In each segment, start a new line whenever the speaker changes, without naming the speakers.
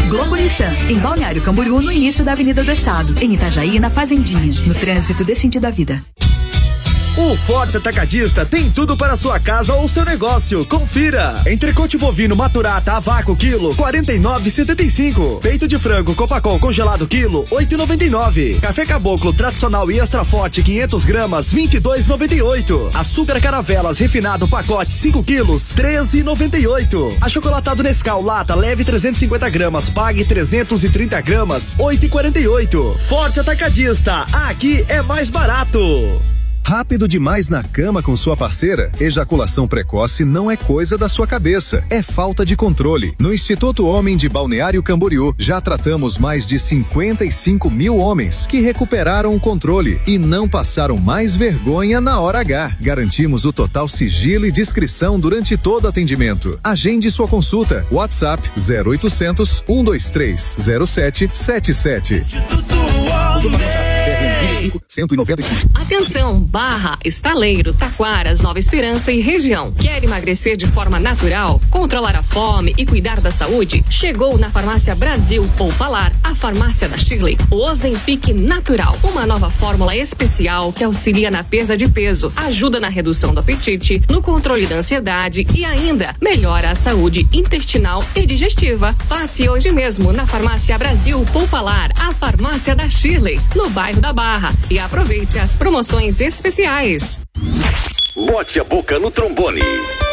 Globo Nissan, em Balneário Camboriú, no início da Avenida do Estado. Em Itajaí, na Fazendinha. No trânsito desse sentido da vida.
O Forte Atacadista tem tudo para sua casa ou seu negócio. Confira. Entrecote bovino maturata a vácuo quilo, 49,75. Peito de frango Copacol congelado quilo, 8,99. Café Caboclo tradicional e extra forte 500 gramas, 22,98. Açúcar Caravelas refinado pacote 5 quilos, 13,98. Achocolatado Nescau lata leve 350 gramas, pague 330 gramas, 8,48. Forte Atacadista, aqui é mais barato.
Rápido demais na cama com sua parceira? Ejaculação precoce não é coisa da sua cabeça, é falta de controle. No Instituto Homem de Balneário Camboriú, já tratamos mais de 55 mil homens que recuperaram o controle e não passaram mais vergonha na hora H. Garantimos o total sigilo e discrição durante todo atendimento. Agende sua consulta. WhatsApp 0800 123 0777.
Instituto Homem.
195. Atenção, Barra, Estaleiro, Taquaras, Nova Esperança e região. Quer emagrecer de forma natural, controlar a fome e cuidar da saúde? Chegou na Farmácia Brasil Poupalar, a farmácia da Shirley, o Ozempic Natural, uma nova fórmula especial que auxilia na perda de peso, ajuda na redução do apetite, no controle da ansiedade e ainda melhora a saúde intestinal e digestiva. Passe hoje mesmo na Farmácia Brasil Poupalar, a farmácia da Shirley, no bairro da Barra, e aproveite as promoções especiais.
Bote a boca no trombone.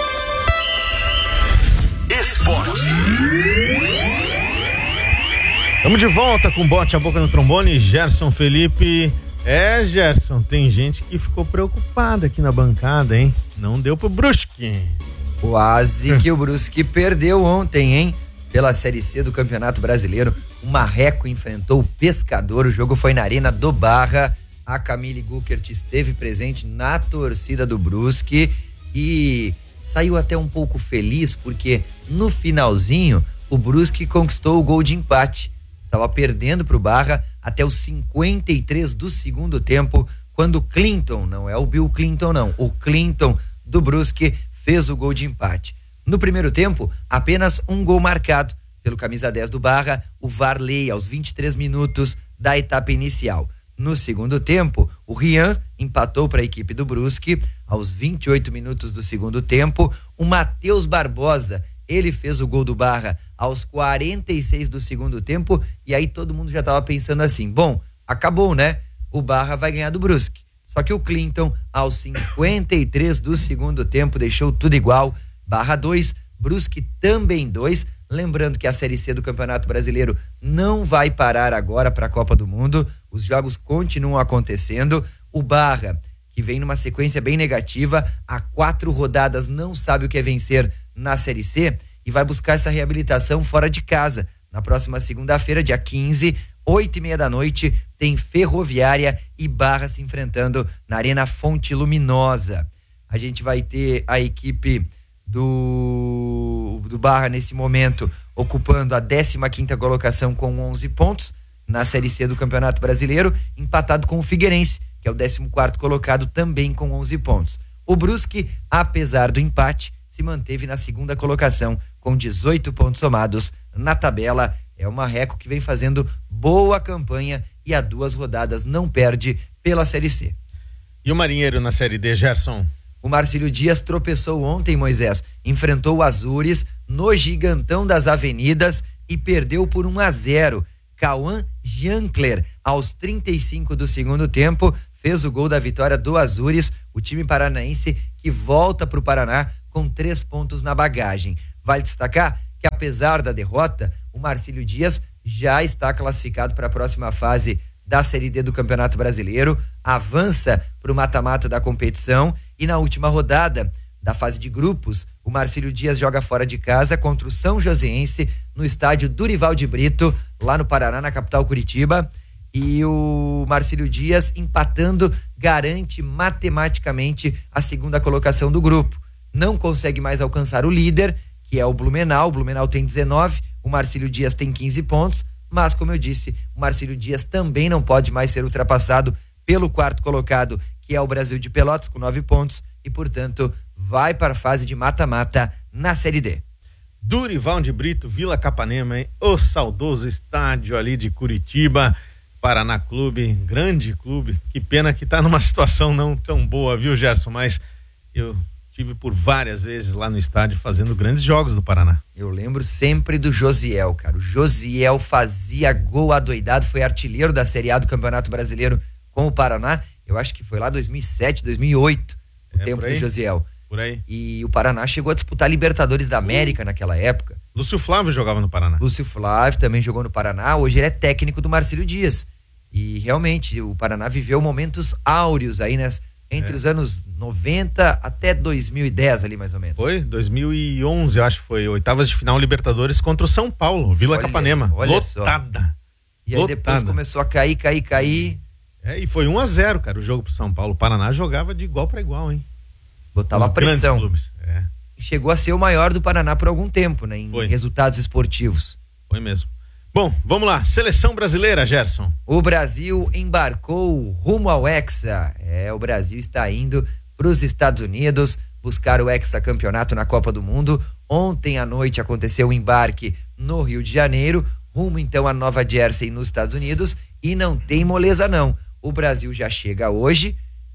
Esporte.
Estamos de volta com Bote a boca no trombone. Gerson Felipe. Gerson, tem gente que ficou preocupada aqui na bancada, hein? Não deu pro Brusque.
Quase que o Brusque perdeu ontem, hein? Pela Série C do Campeonato Brasileiro, o Marreco enfrentou o Pescador, o jogo foi na Arena do Barra. A Camille Guckert esteve presente na torcida do Brusque e saiu até um pouco feliz porque no finalzinho o Brusque conquistou o gol de empate. Estava perdendo para o Barra até os 53 do segundo tempo, quando o Clinton, não é o Bill Clinton não, o Clinton do Brusque fez o gol de empate. No primeiro tempo, apenas um gol marcado pelo camisa 10 do Barra, o Varley, aos 23 minutos da etapa inicial. No segundo tempo, o Rian empatou para a equipe do Brusque. Aos 28 minutos do segundo tempo, o Matheus Barbosa, ele fez o gol do Barra aos 46 do segundo tempo, e aí todo mundo já estava pensando assim, bom, acabou, né? O Barra vai ganhar do Brusque. Só que o Clinton, aos 53 do segundo tempo, deixou tudo igual. Barra 2, Brusque também 2. Lembrando que a Série C do Campeonato Brasileiro não vai parar agora para a Copa do Mundo. Os jogos continuam acontecendo. O Barra, que vem numa sequência bem negativa, há 4 rodadas não sabe o que é vencer na Série C e vai buscar essa reabilitação fora de casa. Na próxima segunda-feira, dia 15, 8h30 da noite, tem Ferroviária e Barra se enfrentando na Arena Fonte Luminosa. A gente vai ter a equipe do Barra nesse momento ocupando a 15ª colocação com 11 pontos na Série C do Campeonato Brasileiro, empatado com o Figueirense, que é o 14º colocado também com 11 pontos. O Brusque, apesar do empate, se manteve na 2ª colocação com 18 pontos somados na tabela. É o Marreco que vem fazendo boa campanha e há 2 rodadas não perde pela Série C.
E o Marinheiro na Série D, Gerson?
O Marcílio Dias tropeçou ontem, Moisés, enfrentou o Azures no Gigantão das Avenidas e perdeu por 1-0. Cauã Jankler, aos 35 do segundo tempo, fez o gol da vitória do Azures, o time paranaense que volta para o Paraná com 3 pontos na bagagem. Vale destacar que, apesar da derrota, o Marcílio Dias já está classificado para a próxima fase da Série D do Campeonato Brasileiro, avança para o mata-mata da competição e na última rodada da fase de grupos, o Marcílio Dias joga fora de casa contra o São Joséense no estádio Durival de Brito, lá no Paraná, na capital Curitiba, e o Marcílio Dias, empatando, garante matematicamente a 2ª colocação do grupo. Não consegue mais alcançar o líder, que é o Blumenau tem 19, o Marcílio Dias tem 15 pontos, mas, como eu disse, o Marcílio Dias também não pode mais ser ultrapassado pelo 4º colocado, que é o Brasil de Pelotas, com 9 pontos, e, portanto, vai para a fase de mata-mata na Série D.
Durival de Brito, Vila Capanema, hein? O saudoso estádio ali de Curitiba, Paraná Clube, grande clube. Que pena que tá numa situação não tão boa, viu, Gerson? Mas eu tive por várias vezes lá no estádio fazendo grandes jogos do Paraná.
Eu lembro sempre do Josiel, cara. O Josiel fazia gol adoidado, foi artilheiro da Série A do Campeonato Brasileiro com o Paraná. Eu acho que foi lá 2007, 2008, o tempo do Josiel.
Por aí.
E o Paraná chegou a disputar Libertadores da América naquela época.
Lúcio Flávio jogava no Paraná.
Lúcio Flávio também jogou no Paraná. Hoje ele é técnico do Marcílio Dias. E realmente o Paraná viveu momentos áureos aí, né? Entre os anos 90 até 2010 ali, mais ou menos.
Foi? 2011, eu acho que foi. Oitavas de final Libertadores contra o São Paulo, Vila Capanema.
Olha
lotada.
Só. E aí depois começou a cair.
E foi 1-0, cara, o jogo pro São Paulo. O Paraná jogava de igual para igual, hein?
Botava pressão. Chegou a ser o maior do Paraná por algum tempo, né? Em resultados esportivos.
Foi mesmo. Bom, vamos lá. Seleção brasileira, Gerson.
O Brasil embarcou rumo ao Hexa. O Brasil está indo para os Estados Unidos buscar o hexacampeonato na Copa do Mundo. Ontem à noite aconteceu o embarque no Rio de Janeiro, rumo então a Nova Jersey nos Estados Unidos, e não tem moleza não. O Brasil já chega hoje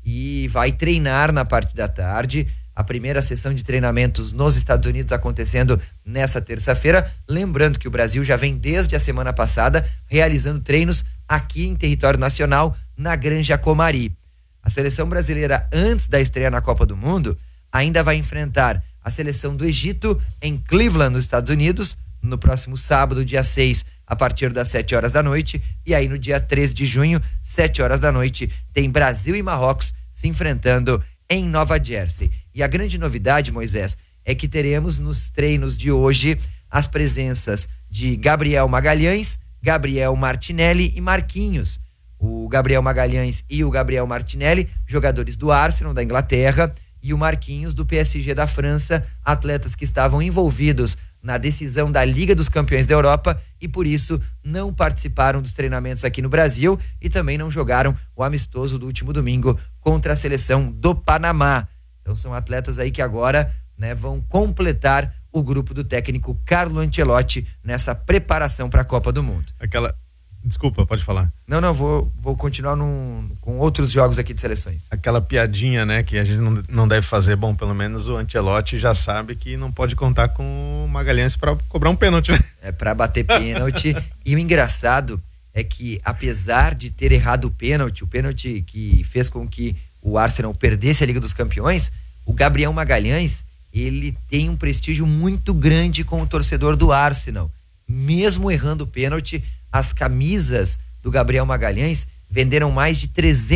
e vai treinar na parte da tarde. A primeira sessão de treinamentos nos Estados Unidos acontecendo nessa terça-feira. Lembrando que o Brasil já vem desde a semana passada realizando treinos aqui em território nacional, na Granja Comari. A seleção brasileira, antes da estreia na Copa do Mundo, ainda vai enfrentar a seleção do Egito em Cleveland, nos Estados Unidos, no próximo sábado, dia 6, a partir das 7 horas da noite. E aí no dia 13 de junho, 7 horas da noite, tem Brasil e Marrocos se enfrentando em Nova Jersey. E a grande novidade, Moisés, é que teremos nos treinos de hoje as presenças de Gabriel Magalhães, Gabriel Martinelli e Marquinhos. O Gabriel Magalhães e o Gabriel Martinelli, jogadores do Arsenal da Inglaterra, e o Marquinhos do PSG da França, atletas que estavam envolvidos na decisão da Liga dos Campeões da Europa e por isso não participaram dos treinamentos aqui no Brasil e também não jogaram o amistoso do último domingo contra a seleção do Panamá. Então são atletas aí que agora, né, vão completar o grupo do técnico Carlo Ancelotti nessa preparação para a Copa do Mundo.
Desculpa, pode falar.
Não, vou continuar com outros jogos aqui de seleções.
Aquela piadinha, né, que a gente não deve fazer. Bom, pelo menos o Ancelotti já sabe que não pode contar com o Magalhães para cobrar um pênalti, né?
Para bater pênalti. E o engraçado é que, apesar de ter errado o pênalti que fez com que o Arsenal perdesse a Liga dos Campeões, o Gabriel Magalhães, ele tem um prestígio muito grande com o torcedor do Arsenal. Mesmo errando o pênalti, as camisas do Gabriel Magalhães venderam mais de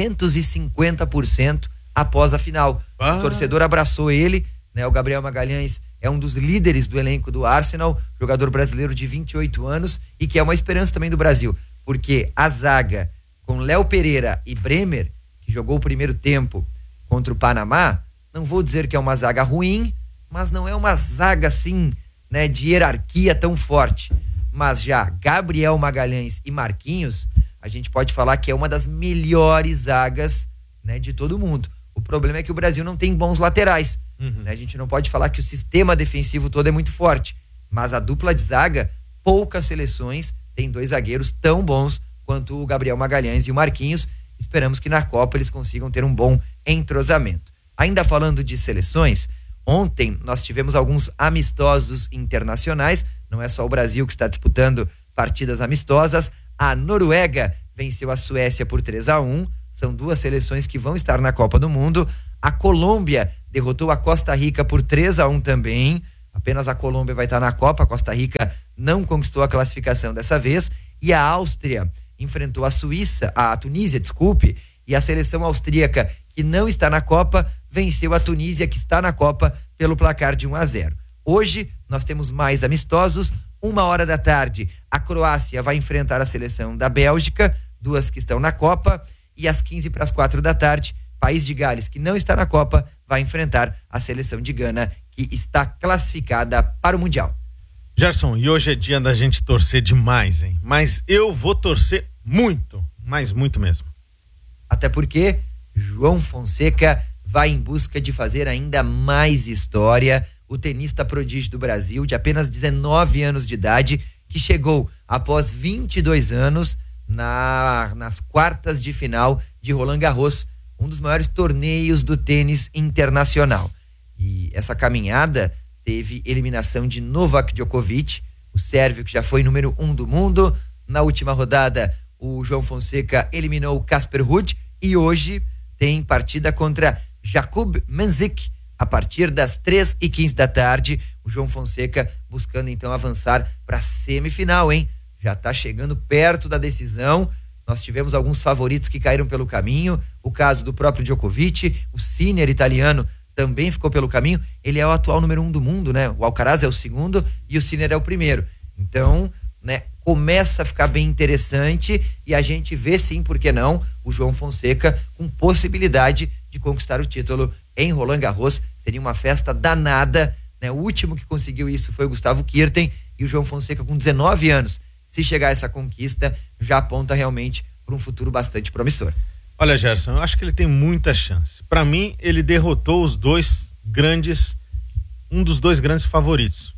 350% após a final. O torcedor abraçou ele, né? O Gabriel Magalhães é um dos líderes do elenco do Arsenal, jogador brasileiro de 28 anos e que é uma esperança também do Brasil, porque a zaga com Léo Pereira e Bremer, que jogou o primeiro tempo contra o Panamá, não vou dizer que é uma zaga ruim, mas não é uma zaga assim, né, de hierarquia tão forte. Mas já Gabriel Magalhães e Marquinhos, a gente pode falar que é uma das melhores zagas, né, de todo mundo. O problema é que o Brasil não tem bons laterais. Né? A gente não pode falar que o sistema defensivo todo é muito forte. Mas a dupla de zaga, poucas seleções têm dois zagueiros tão bons quanto o Gabriel Magalhães e o Marquinhos. Esperamos que na Copa eles consigam ter um bom entrosamento. Ainda falando de seleções, ontem nós tivemos alguns amistosos internacionais. Não é só o Brasil que está disputando partidas amistosas. A Noruega venceu a Suécia por 3-1. São duas seleções que vão estar na Copa do Mundo. A Colômbia derrotou a Costa Rica por 3-1 também. Apenas a Colômbia vai estar na Copa. A Costa Rica não conquistou a classificação dessa vez. E a Áustria enfrentou a Tunísia, e a seleção austríaca, que não está na Copa, venceu a Tunísia, que está na Copa, pelo placar de 1-0. Hoje nós temos mais amistosos. 1h da tarde, a Croácia vai enfrentar a seleção da Bélgica, duas que estão na Copa, e às 15:45 da tarde, País de Gales, que não está na Copa, vai enfrentar a seleção de Gana, que está classificada para o Mundial.
Gerson, e hoje é dia da gente torcer demais, hein? Mas eu vou torcer muito, mas muito mesmo.
Até porque João Fonseca vai em busca de fazer ainda mais história. o tenista prodígio do Brasil, de apenas 19 anos de idade, que chegou após 22 anos nas quartas de final de Roland Garros, um dos maiores torneios do tênis internacional. E essa caminhada teve eliminação de Novak Djokovic, o sérvio que já foi número 1 do mundo. Na última rodada, o João Fonseca eliminou o Casper Ruud e hoje tem partida contra Jakub Mensik a partir das 3h15 da tarde. O João Fonseca buscando então avançar para a semifinal, hein? Já está chegando perto da decisão. Nós tivemos alguns favoritos que caíram pelo caminho, o caso do próprio Djokovic, o Sinner italiano também ficou pelo caminho. Ele é o atual número 1 do mundo, né? O Alcaraz é o segundo e o Sinner é o primeiro. Então, né, começa a ficar bem interessante e a gente vê sim, por que não, o João Fonseca com possibilidade de conquistar o título em Roland Garros. Seria uma festa danada, né? O último que conseguiu isso foi o Gustavo Kuerten, e o João Fonseca com 19 anos, se chegar a essa conquista, já aponta realmente para um futuro bastante promissor.
Olha, Gerson, eu acho que ele tem muita chance. Para mim, ele derrotou um dos dois grandes favoritos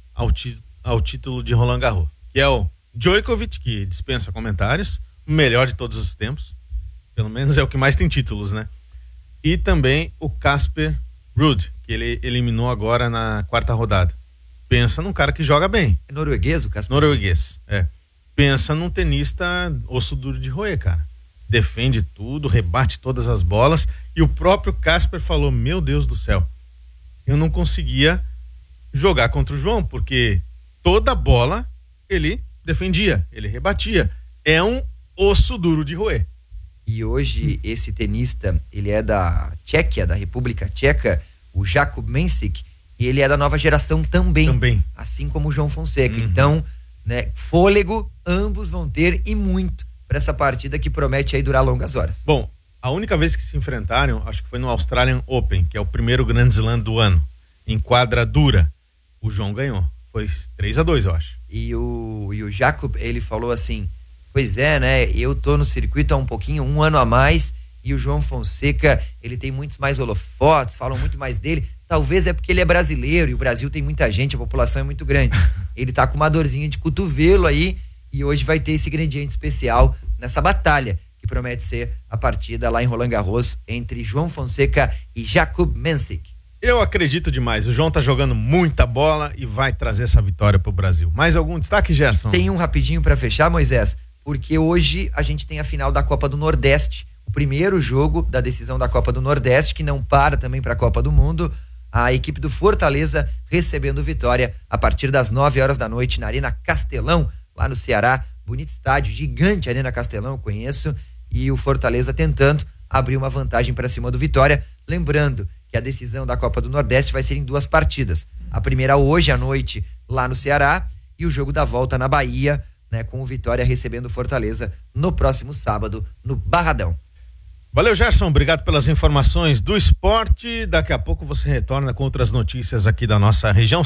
ao título de Roland Garros, que é o Djokovic, que dispensa comentários, o melhor de todos os tempos, pelo menos é o que mais tem títulos, né? E também o Casper Ruud, que ele eliminou agora na quarta rodada. Pensa num cara que joga bem.
É norueguês o Casper?
Norueguês, é. Pensa num tenista osso duro de roer, cara. Defende tudo, rebate todas as bolas, e o próprio Casper falou, meu Deus do céu, eu não conseguia jogar contra o João, porque toda bola ele defendia, ele rebatia. É um osso duro de roer.
E hoje esse tenista, ele é da Tchequia, da República Tcheca, o Jakub Mensik, e ele é da nova geração também. Assim como o João Fonseca. Então, né, fôlego ambos vão ter, e muito, para essa partida que promete aí durar longas horas.
Bom, a única vez que se enfrentaram, acho que foi no Australian Open, que é o primeiro Grand Slam do ano, em quadra dura. O João ganhou. Foi 3-2, eu acho.
E o Jakub, ele falou assim, pois é, né, eu tô no circuito há um ano a mais, e o João Fonseca, ele tem muitos mais holofotes, falam muito mais dele. Talvez é porque ele é brasileiro, e o Brasil tem muita gente, a população é muito grande. Ele tá com uma dorzinha de cotovelo aí, e hoje vai ter esse ingrediente especial nessa batalha, que promete ser a partida lá em Roland Garros, entre João Fonseca e Jakub Mensik.
Eu acredito demais, o João tá jogando muita bola e vai trazer essa vitória pro Brasil. Mais algum destaque, Gerson?
Tem um rapidinho para fechar, Moisés, porque hoje a gente tem a final da Copa do Nordeste, o primeiro jogo da decisão da Copa do Nordeste, que não para também para a Copa do Mundo. A equipe do Fortaleza recebendo Vitória a partir das 9h da noite na Arena Castelão, lá no Ceará. Bonito estádio, gigante Arena Castelão, eu conheço. E o Fortaleza tentando abrir uma vantagem para cima do Vitória. Lembrando que a decisão da Copa do Nordeste vai ser em 2 partidas. A primeira hoje à noite lá no Ceará, e o jogo da volta na Bahia, né, com o Vitória recebendo o Fortaleza no próximo sábado no Barradão.
Valeu, Gerson, obrigado pelas informações do esporte. Daqui a pouco você retorna com outras notícias aqui da nossa região.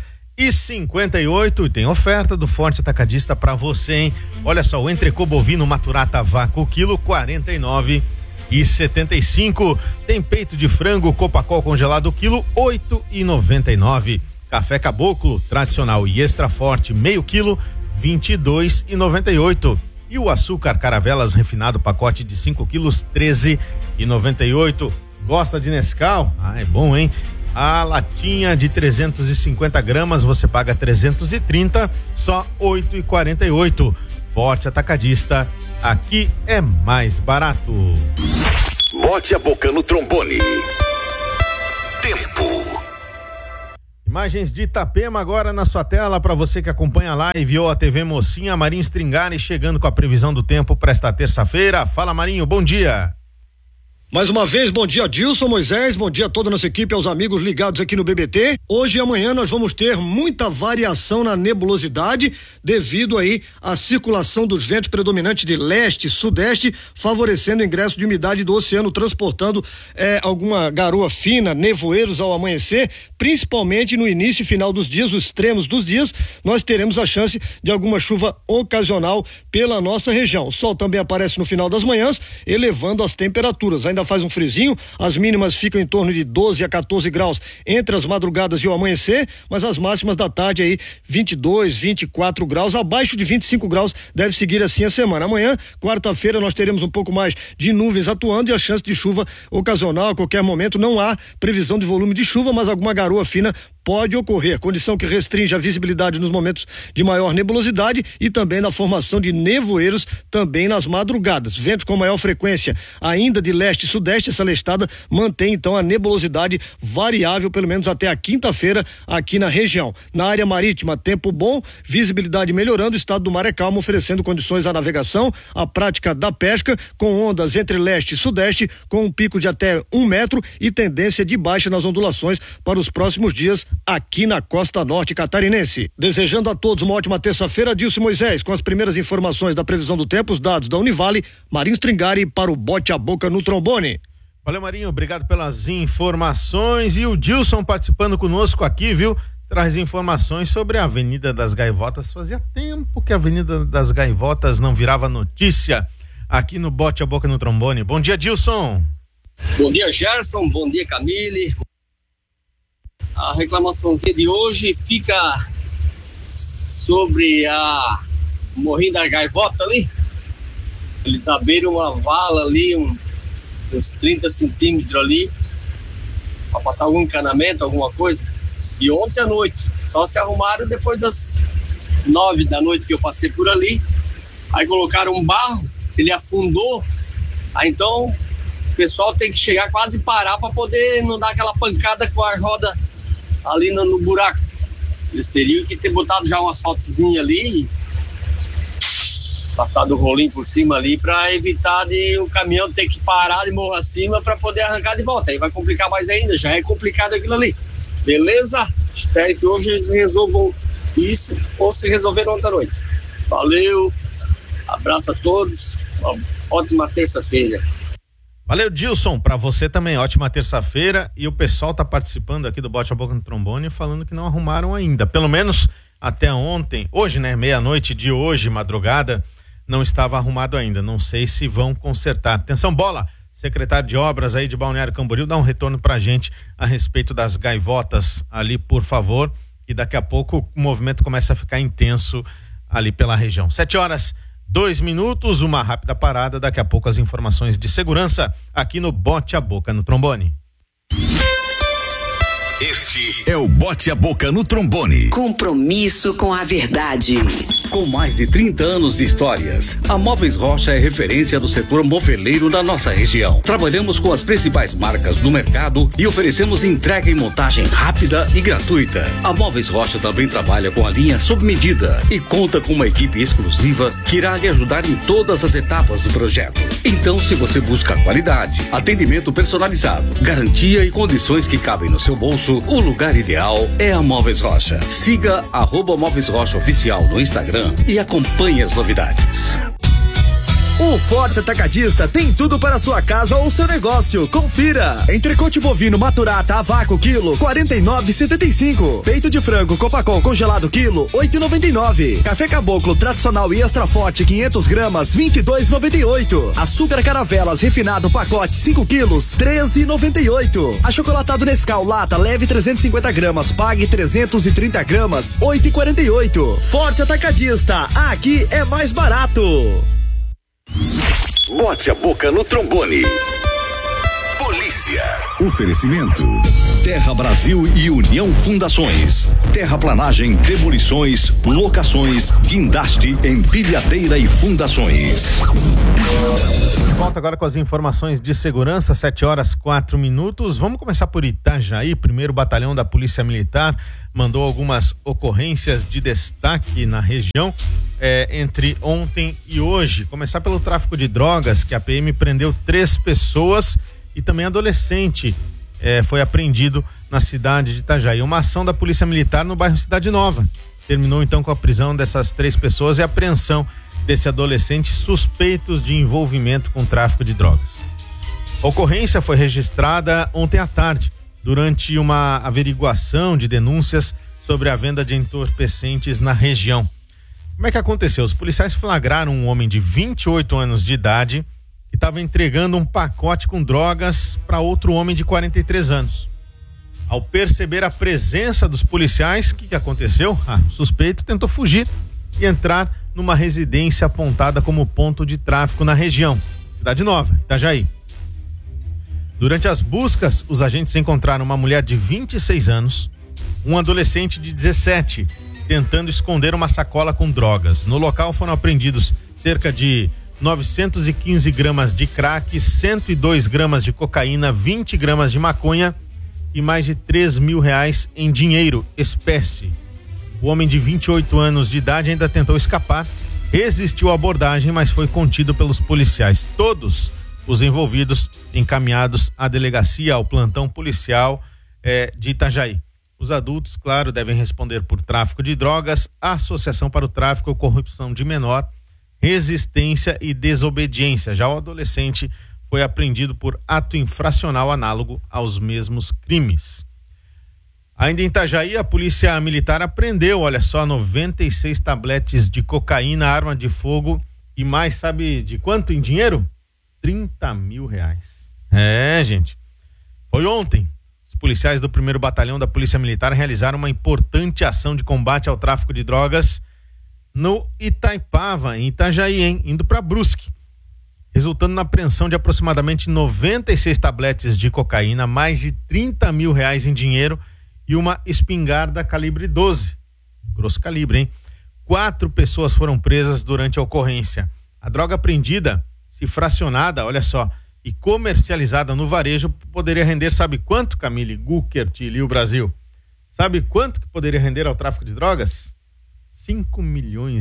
6h58, e tem oferta do Forte Atacadista pra você, hein? Olha só, o entrecô bovino maturata vácuo, quilo 49,75. Tem peito de frango Copacol congelado, quilo 8,99. Café Caboclo tradicional e extra forte, meio quilo, 22,98. E o açúcar Caravelas refinado, pacote de 5 quilos, 13,98. Gosta de Nescau? Ah, é bom, hein? A latinha de 350 gramas você paga 330, só 8,48. Forte Atacadista, aqui é mais barato.
Bote a boca no trombone. Tempo.
Imagens de Itapema agora na sua tela para você que acompanha a live ou a TV Mocinha. Marinho Stringari chegando com a previsão do tempo para esta terça-feira. Fala, Marinho, bom dia.
Mais uma vez, bom dia, Dilson, Moisés, bom dia a toda a nossa equipe, aos amigos ligados aqui no BBT. Hoje e amanhã nós vamos ter muita variação na nebulosidade devido aí à circulação dos ventos predominantes de leste e sudeste, favorecendo o ingresso de umidade do oceano, transportando alguma garoa fina, nevoeiros ao amanhecer, principalmente no início e final dos dias, os extremos dos dias, nós teremos a chance de alguma chuva ocasional pela nossa região. O sol também aparece no final das manhãs, elevando as temperaturas. Ainda ainda faz um friozinho, as mínimas ficam em torno de 12 a 14 graus entre as madrugadas e o amanhecer, mas as máximas da tarde aí 22, 24 graus, abaixo de 25 graus, deve seguir assim a semana. Amanhã, quarta-feira, nós teremos um pouco mais de nuvens atuando e a chance de chuva ocasional a qualquer momento. Não há previsão de volume de chuva, mas alguma garoa fina pode ocorrer, condição que restringe a visibilidade nos momentos de maior nebulosidade e também na formação de nevoeiros também nas madrugadas. Ventos com maior frequência ainda de leste e sudeste, essa lestada mantém então a nebulosidade variável pelo menos até a quinta-feira aqui na região. Na área marítima, tempo bom, visibilidade melhorando, o estado do mar é calmo, oferecendo condições à navegação, à prática da pesca, com ondas entre leste e sudeste, com um pico de até 1 metro e tendência de baixa nas ondulações para os próximos dias aqui na costa norte catarinense. Desejando a todos uma ótima terça-feira, Dilson Moisés, com as primeiras informações da previsão do tempo, os dados da Univale, Marinho Stringari para o Bote a Boca no Trombone.
Valeu, Marinho, obrigado pelas informações. E o Dilson participando conosco aqui, viu? Traz informações sobre a Avenida das Gaivotas. Fazia tempo que a Avenida das Gaivotas não virava notícia aqui no Bote a Boca no Trombone. Bom dia, Dilson.
Bom dia, Gerson. Bom dia, Camille. A reclamaçãozinha de hoje fica sobre a Morrinho da Gaivota ali. Eles abriram uma vala ali, uns 30 centímetros ali, para passar algum encanamento, alguma coisa. E ontem à noite, só se arrumaram depois das 9 da noite que eu passei por ali. Aí colocaram um barro, ele afundou. Aí então o pessoal tem que chegar quase parar para poder não dar aquela pancada com a roda ali no buraco. Eles teriam que ter botado já um asfaltozinho ali e passado o rolinho por cima ali para evitar de o caminhão ter que parar de morro acima para poder arrancar de volta. Aí vai complicar mais ainda, já é complicado aquilo ali. Beleza? Espero que hoje eles resolvam isso ou se resolveram ontem à noite. Valeu, abraço a todos, uma ótima terça-feira.
Valeu, Dilson, pra você também, ótima terça-feira. E o pessoal tá participando aqui do Bote a Boca no Trombone falando que não arrumaram ainda, pelo menos até ontem, hoje, né, meia-noite de hoje, madrugada, não estava arrumado ainda, não sei se vão consertar. Atenção, Bola, secretário de obras aí de Balneário Camboriú, dá um retorno pra gente a respeito das gaivotas ali, por favor, e daqui a pouco o movimento começa a ficar intenso ali pela região. 7h02, uma rápida parada, daqui a pouco as informações de segurança aqui no Bote a Boca no Trombone.
Este é o Bote a Boca no Trombone.
Compromisso com a verdade.
Com mais de 30 anos de histórias, a Móveis Rocha é referência do setor moveleiro da nossa região. Trabalhamos com as principais marcas do mercado e oferecemos entrega e montagem rápida e gratuita. A Móveis Rocha também trabalha com a linha sob medida e conta com uma equipe exclusiva que irá lhe ajudar em todas as etapas do projeto. Então, se você busca qualidade, atendimento personalizado, garantia e condições que cabem no seu bolso, o lugar ideal é a Móveis Rocha. Siga @Móveis Rocha Oficial no Instagram e acompanhe as novidades.
O Forte Atacadista tem tudo para sua casa ou seu negócio. Confira. Entrecote bovino maturata a vácuo quilo 49,75. Peito de frango Copacol congelado quilo 8,99. Café Caboclo tradicional e extra forte 500 gramas 22,98. Açúcar Caravelas refinado pacote 5 quilos 13,98. Achocolatado Nescau lata leve 350 gramas pague 330 gramas 8,48. Forte Atacadista, aqui é mais barato.
Bote a Boca no Trombone. Polícia.
Oferecimento: Terra Brasil e União Fundações. Terraplanagem, demolições, locações, guindaste, empilhadeira e fundações.
Volta agora com as informações de segurança, 7h04. Vamos começar por Itajaí. Primeiro Batalhão da Polícia Militar mandou algumas ocorrências de destaque na região entre ontem e hoje. Começar pelo tráfico de drogas, que a PM prendeu 3 pessoas e também adolescente foi apreendido na cidade de Itajaí. Uma ação da Polícia Militar no bairro Cidade Nova. Terminou então com a prisão dessas 3 pessoas e a apreensão desse adolescente suspeitos de envolvimento com tráfico de drogas. A ocorrência foi registrada ontem à tarde, durante uma averiguação de denúncias sobre a venda de entorpecentes na região. Como é que aconteceu? Os policiais flagraram um homem de 28 anos de idade que estava entregando um pacote com drogas para outro homem de 43 anos. Ao perceber a presença dos policiais, o que aconteceu? O suspeito tentou fugir e entrar numa residência apontada como ponto de tráfico na região, Cidade Nova, Itajaí. Durante as buscas, os agentes encontraram uma mulher de 26 anos, um adolescente de 17, tentando esconder uma sacola com drogas. No local foram apreendidos cerca de 915 gramas de crack, 102 gramas de cocaína, 20 gramas de maconha e mais de R$3.000 em dinheiro, espécie. O homem de 28 anos de idade ainda tentou escapar, resistiu à abordagem, mas foi contido pelos policiais. Todos os envolvidos encaminhados à delegacia, ao plantão policial de Itajaí. Os adultos, claro, devem responder por tráfico de drogas, associação para o tráfico ou corrupção de menor, resistência e desobediência. Já o adolescente foi apreendido por ato infracional análogo aos mesmos crimes. Ainda em Itajaí, a polícia militar apreendeu, olha só, 96 tabletes de cocaína, arma de fogo e mais, sabe de quanto em dinheiro? R$30.000. Gente. Foi ontem. Os policiais do 1º Batalhão da Polícia Militar realizaram uma importante ação de combate ao tráfico de drogas no Itaipava, em Itajaí, indo para Brusque, resultando na apreensão de aproximadamente 96 tabletes de cocaína, mais de R$30.000 em dinheiro e uma espingarda calibre 12. Grosso calibre, hein? 4 pessoas foram presas durante a ocorrência. A droga apreendida, se fracionada, olha só, e comercializada no varejo, poderia render, sabe quanto, Camille, Guckert e Lio Brasil? Sabe quanto que poderia render ao tráfico de drogas? R$5 milhões.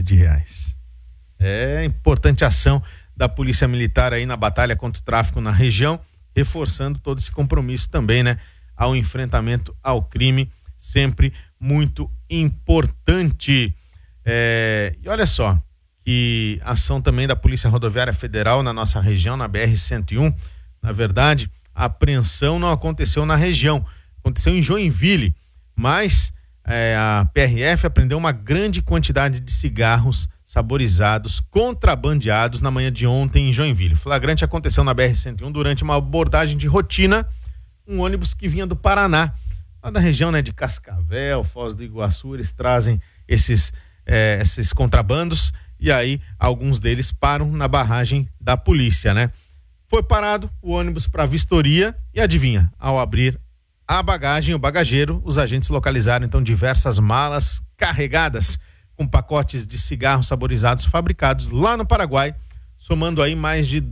Importante ação da Polícia Militar aí na batalha contra o tráfico na região, reforçando todo esse compromisso também, né? Ao enfrentamento ao crime, sempre muito importante. E olha só, que ação também da Polícia Rodoviária Federal na nossa região, na BR-101. Na verdade, a apreensão não aconteceu na região, aconteceu em Joinville, mas a PRF apreendeu uma grande quantidade de cigarros saborizados, contrabandeados na manhã de ontem em Joinville. O flagrante aconteceu na BR-101 durante uma abordagem de rotina, um ônibus que vinha do Paraná, lá da região, né, de Cascavel, Foz do Iguaçu. Eles trazem esses contrabandos e aí alguns deles param na barragem da polícia, né? Foi parado o ônibus para vistoria e adivinha, ao abrir a bagagem, o bagageiro, os agentes localizaram então diversas malas carregadas com pacotes de cigarros saborizados fabricados lá no Paraguai, somando aí mais de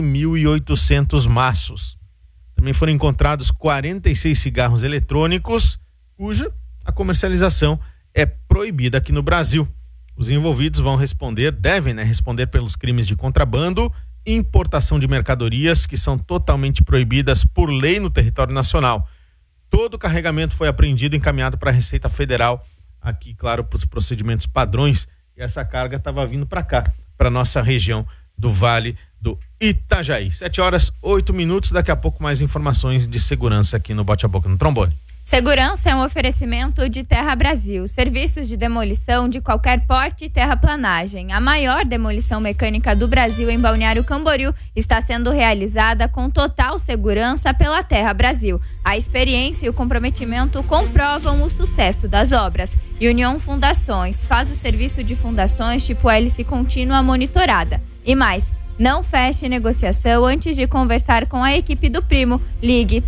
12.800 maços. Também foram encontrados 46 cigarros eletrônicos, cuja a comercialização é proibida aqui no Brasil. Os envolvidos devem responder pelos crimes de contrabando, importação de mercadorias que são totalmente proibidas por lei no território nacional. Todo o carregamento foi apreendido e encaminhado para a Receita Federal, aqui, claro, para os procedimentos padrões, e essa carga estava vindo para cá, para nossa região do Vale do Itajaí. 7h08, daqui a pouco mais informações de segurança aqui no Bote a Boca no Trombone.
Segurança é um oferecimento de Terra Brasil, serviços de demolição de qualquer porte e terraplanagem. A maior demolição mecânica do Brasil em Balneário Camboriú está sendo realizada com total segurança pela Terra Brasil. A experiência e o comprometimento comprovam o sucesso das obras. E União Fundações faz o serviço de fundações tipo hélice contínua monitorada. E mais, não feche negociação antes de conversar com a equipe do Primo. Ligue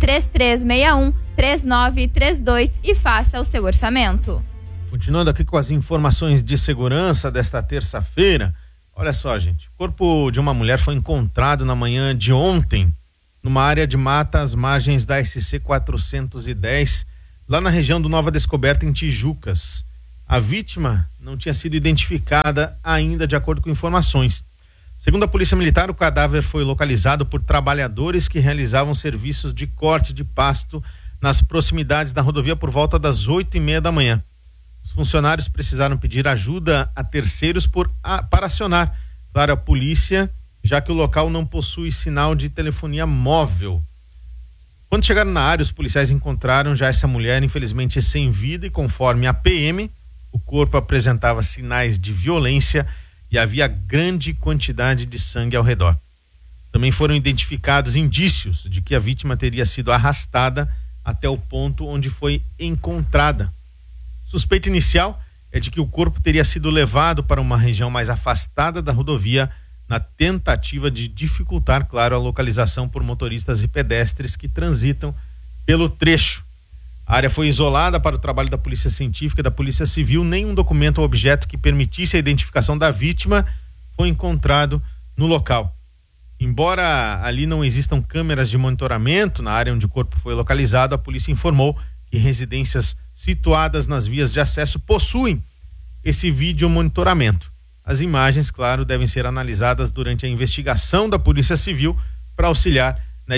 3361-3932 e faça o seu orçamento.
Continuando aqui com as informações de segurança desta terça-feira. Olha só, gente. O corpo de uma mulher foi encontrado na manhã de ontem, numa área de mata às margens da SC 410, lá na região do Nova Descoberta, em Tijucas. A vítima não tinha sido identificada ainda, de acordo com informações. Segundo a Polícia Militar, o cadáver foi localizado por trabalhadores que realizavam serviços de corte de pasto nas proximidades da rodovia por volta das 8h30 da manhã. Os funcionários precisaram pedir ajuda a terceiros para acionar, claro, a polícia, já que o local não possui sinal de telefonia móvel. Quando chegaram na área, os policiais encontraram já essa mulher, infelizmente sem vida, e conforme a PM, o corpo apresentava sinais de violência e havia grande quantidade de sangue ao redor. Também foram identificados indícios de que a vítima teria sido arrastada até o ponto onde foi encontrada. Suspeita inicial é de que o corpo teria sido levado para uma região mais afastada da rodovia na tentativa de dificultar, claro, a localização por motoristas e pedestres que transitam pelo trecho. A área foi isolada para o trabalho da Polícia Científica e da Polícia Civil. Nenhum documento ou objeto que permitisse a identificação da vítima foi encontrado no local. Embora ali não existam câmeras de monitoramento na área onde o corpo foi localizado, a polícia informou que residências situadas nas vias de acesso possuem esse vídeo monitoramento. As imagens, claro, devem ser analisadas durante a investigação da Polícia Civil para auxiliar na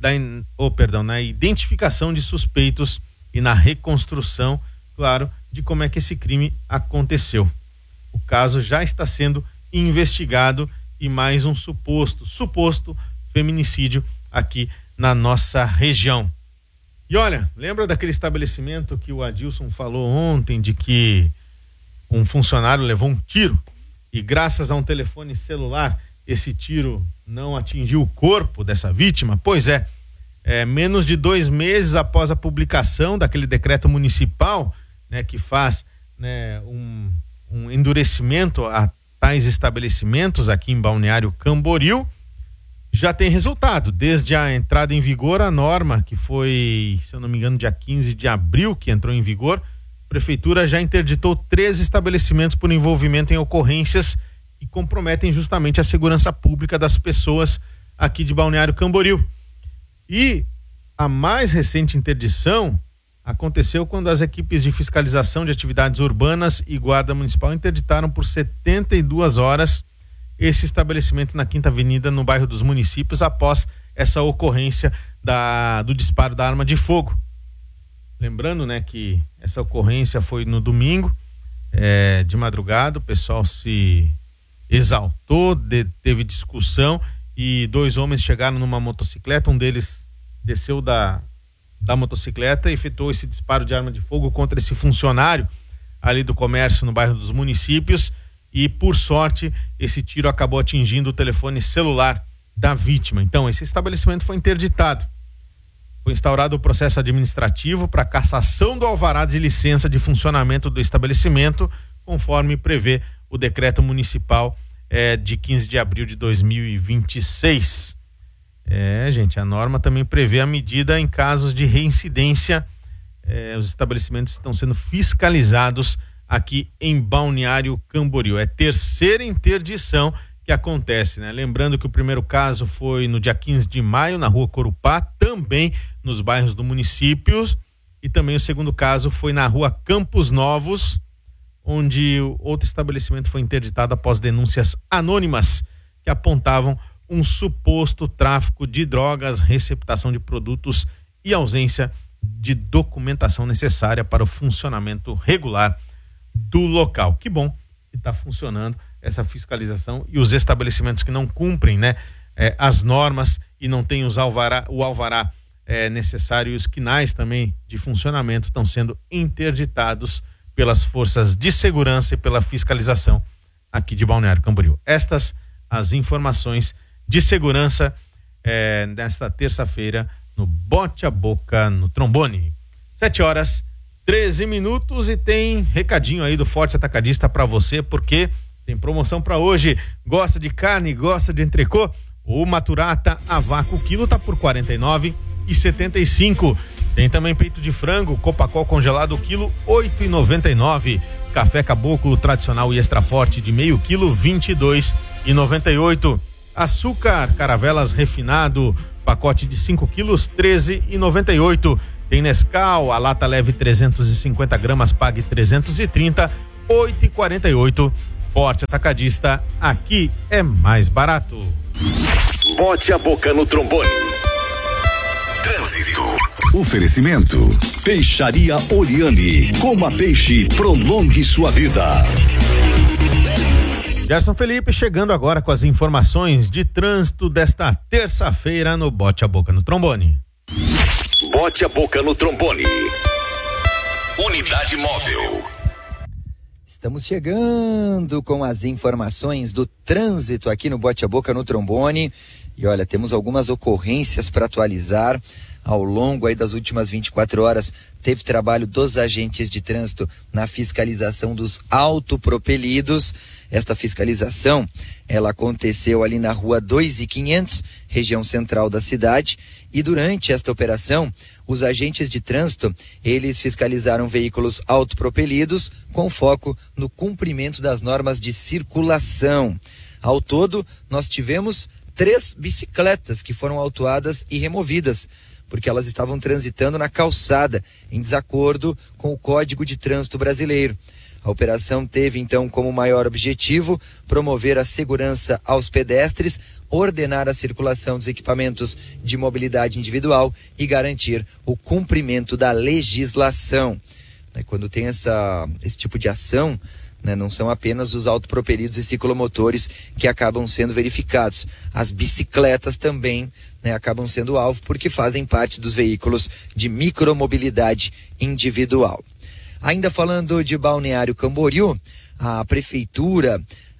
identificação de suspeitos e na reconstrução, claro, de como é que esse crime aconteceu. O caso já está sendo investigado e mais um suposto feminicídio aqui na nossa região. E olha, lembra daquele estabelecimento que o Adilson falou ontem de que um funcionário levou um tiro e graças a um telefone celular esse tiro não atingiu o corpo dessa vítima? Pois é, menos de 2 meses após a publicação daquele decreto municipal, né, que faz, né, um endurecimento a tais estabelecimentos aqui em Balneário Camboriú, já tem resultado. Desde a entrada em vigor, a norma que foi, se eu não me engano, dia 15 de abril que entrou em vigor, a Prefeitura já interditou 13 estabelecimentos por envolvimento em ocorrências que comprometem justamente a segurança pública das pessoas aqui de Balneário Camboriú. E a mais recente interdição aconteceu quando as equipes de fiscalização de atividades urbanas e guarda municipal interditaram por 72 horas esse estabelecimento na Quinta Avenida, no bairro dos Municípios, após essa ocorrência do disparo da arma de fogo. Lembrando, né, que essa ocorrência foi no domingo, de madrugada, o pessoal se exaltou, teve discussão e 2 homens chegaram numa motocicleta, um deles desceu da motocicleta e efetuou esse disparo de arma de fogo contra esse funcionário ali do comércio no bairro dos Municípios e, por sorte, esse tiro acabou atingindo o telefone celular da vítima. Então, esse estabelecimento foi interditado. Foi instaurado o processo administrativo para cassação do alvará de licença de funcionamento do estabelecimento, conforme prevê o decreto municipal de 15 de abril de 2026. Gente, a norma também prevê a medida em casos de reincidência. Os estabelecimentos estão sendo fiscalizados aqui em Balneário Camboriú. É 3ª interdição que acontece, né? Lembrando que o primeiro caso foi no dia 15 de maio, na rua Corupá, também nos bairros do município, e também o segundo caso foi na rua Campos Novos, onde outro estabelecimento foi interditado após denúncias anônimas que apontavam um suposto tráfico de drogas, receptação de produtos e ausência de documentação necessária para o funcionamento regular do local. Que bom que está funcionando essa fiscalização e os estabelecimentos que não cumprem, né, as normas e não têm o alvará necessário e os quinais também de funcionamento estão sendo interditados pelas forças de segurança e pela fiscalização aqui de Balneário Camboriú. Estas as informações de segurança nesta terça-feira no Bote a Boca no Trombone. 7h13 e tem recadinho aí do Forte Atacadista para você, porque tem promoção para hoje. Gosta de carne, gosta de entrecô? O maturata a vácuo quilo tá por R$ 49,75. Tem também peito de frango Copacol congelado quilo R$ 8,99. Café Caboclo tradicional e extra forte de meio quilo R$ 22,98. Açúcar Caravelas refinado pacote de 5 quilos R$ 13,98. Tem Nescau, a lata leve 350 gramas, pague 330, R$ 8,48. Forte Atacadista, aqui é mais barato.
Bote a Boca no Trombone. Trânsito.
Oferecimento. Peixaria Oriane. Coma peixe, prolongue sua vida.
Gerson Felipe chegando agora com as informações de trânsito desta terça-feira no Bote a Boca no Trombone.
Bote a Boca no Trombone. Unidade móvel.
Estamos chegando com as informações do trânsito aqui no Bote a Boca, no trombone. E olha, temos algumas ocorrências para atualizar. Ao longo aí das últimas 24 horas, teve trabalho dos agentes de trânsito na fiscalização dos autopropelidos. Esta fiscalização, ela aconteceu ali na rua 2.500, região central da cidade. E durante esta operação, os agentes de trânsito, eles fiscalizaram veículos autopropelidos com foco no cumprimento das normas de circulação. Ao todo, nós tivemos 3 bicicletas que foram autuadas e removidas, porque elas estavam transitando na calçada, em desacordo com o Código de Trânsito Brasileiro. A operação teve, então, como maior objetivo promover a segurança aos pedestres, ordenar a circulação dos equipamentos de mobilidade individual e garantir o cumprimento da legislação. Quando tem esse tipo de ação, não são apenas os autopropelidos e ciclomotores que acabam sendo verificados. As bicicletas também acabam sendo alvo porque fazem parte dos veículos de micromobilidade individual. Ainda falando de Balneário Camboriú, a prefeitura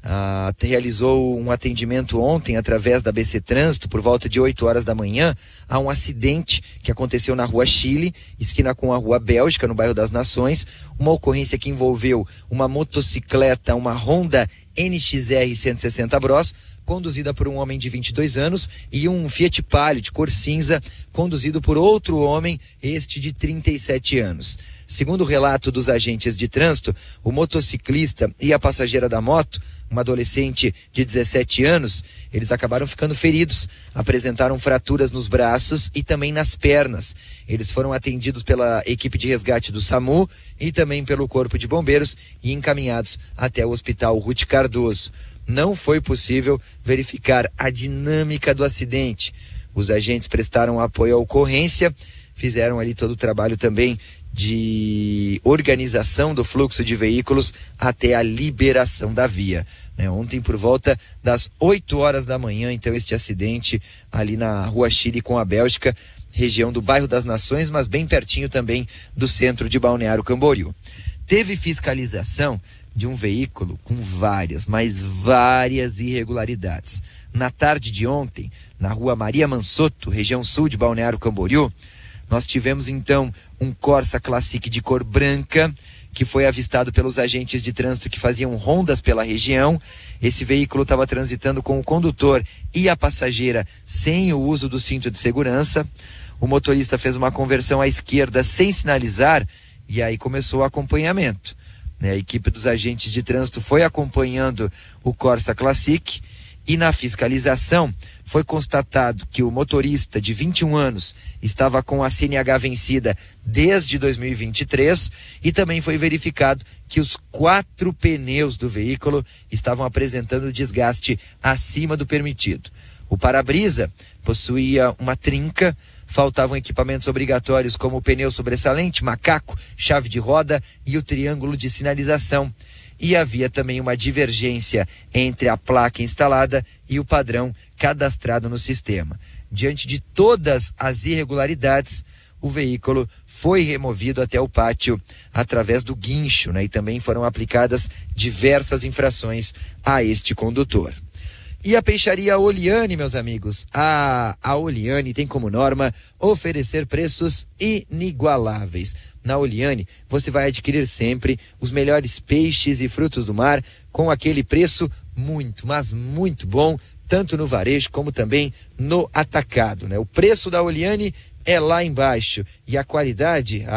realizou um atendimento ontem através da BC Trânsito por volta de 8 horas da manhã a um acidente que aconteceu na Rua Chile, esquina com a Rua Bélgica, no bairro das Nações. Uma ocorrência que envolveu uma motocicleta, uma Honda NXR 160 Bros, conduzida por um homem de 22 anos, e um Fiat Palio de cor cinza, conduzido por outro homem, este de 37 anos. Segundo o relato dos agentes de trânsito, o motociclista e a passageira da moto, uma adolescente de 17 anos, eles acabaram ficando feridos, apresentaram fraturas nos braços e também nas pernas. Eles foram atendidos pela equipe de resgate do SAMU e também pelo Corpo de Bombeiros e encaminhados até o Hospital Ruth Cardoso. Não foi possível verificar a dinâmica do acidente. Os agentes prestaram apoio à ocorrência, fizeram ali todo o trabalho também de organização do fluxo de veículos até a liberação da via. Ontem, por volta das 8 horas da manhã, então, este acidente ali na Rua Chile com a Bélgica, região do bairro das Nações, mas bem pertinho também do centro de Balneário Camboriú. Teve fiscalização de um veículo com várias irregularidades. Na tarde de ontem, na Rua Maria Mansotto, região sul de Balneário Camboriú, nós tivemos então um Corsa Classic de cor branca, que foi avistado pelos agentes de trânsito que faziam rondas pela região. Esse veículo estava transitando com o condutor e a passageira sem o uso do cinto de segurança. O motorista fez uma conversão à esquerda sem sinalizar e aí começou o acompanhamento. A equipe dos agentes de trânsito foi acompanhando o Corsa Classic e na fiscalização foi constatado que o motorista de 21 anos estava com a CNH vencida desde 2023 e também foi verificado que os 4 pneus do veículo estavam apresentando desgaste acima do permitido. O para-brisa possuía uma trinca, faltavam equipamentos obrigatórios como o pneu sobressalente, macaco, chave de roda e o triângulo de sinalização. E havia também uma divergência entre a placa instalada e o padrão cadastrado no sistema. Diante de todas as irregularidades, o veículo foi removido até o pátio através do guincho, e também foram aplicadas diversas infrações a este condutor. E a peixaria Oliane, meus amigos, a Oliane tem como norma oferecer preços inigualáveis. Na Oliane, você vai adquirir sempre os melhores peixes e frutos do mar com aquele preço muito, mas muito bom, tanto no varejo como também no atacado, O preço da Oliane é lá embaixo e a qualidade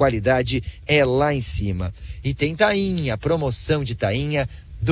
é lá em cima. E tem tainha, promoção de tainha,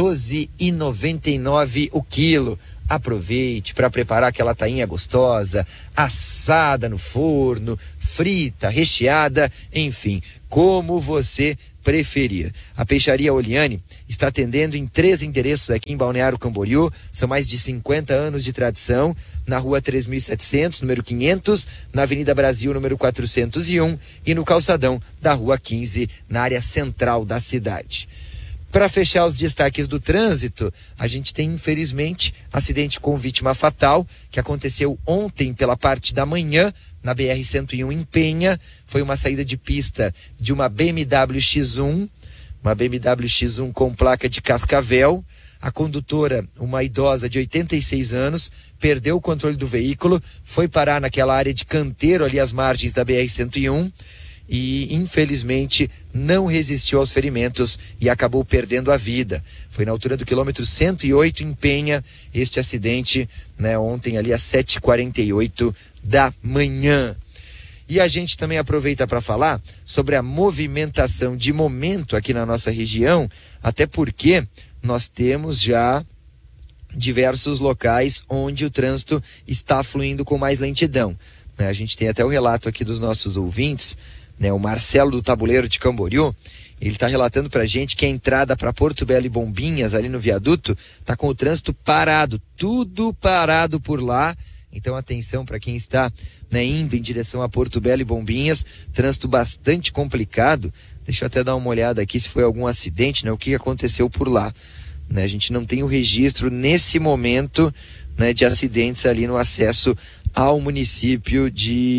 R$12,99 o quilo. Aproveite para preparar aquela tainha gostosa, assada no forno, frita, recheada, enfim, como você preferir. A peixaria Oliane está atendendo em 3 endereços aqui em Balneário Camboriú. São mais de 50 anos de tradição. Na Rua 3.700, número 500, na Avenida Brasil, número 401 e no calçadão da Rua 15, na área central da cidade. Para fechar os destaques do trânsito, a gente tem, infelizmente, acidente com vítima fatal, que aconteceu ontem pela parte da manhã, na BR-101 em Penha. Foi uma saída de pista de uma BMW X1 com placa de Cascavel. A condutora, uma idosa de 86 anos, perdeu o controle do veículo, foi parar naquela área de canteiro ali às margens da BR-101 e infelizmente não resistiu aos ferimentos e acabou perdendo a vida. Foi na altura do quilômetro 108 em Penha este acidente, né, ontem ali às 7h48 da manhã. E a gente também aproveita para falar sobre a movimentação de momento aqui na nossa região, até porque nós temos já diversos locais onde o trânsito está fluindo com mais lentidão. A gente tem até o relato aqui dos nossos ouvintes, né, o Marcelo do Tabuleiro de Camboriú, ele está relatando para a gente que a entrada para Porto Belo e Bombinhas, ali no viaduto, está com o trânsito parado, tudo parado por lá. Então atenção para quem está, né, indo em direção a Porto Belo e Bombinhas, trânsito bastante complicado. Deixa eu até dar uma olhada aqui se foi algum acidente, né, o que aconteceu por lá. Né, a gente não tem o registro nesse momento, né, de acidentes ali no acesso ao município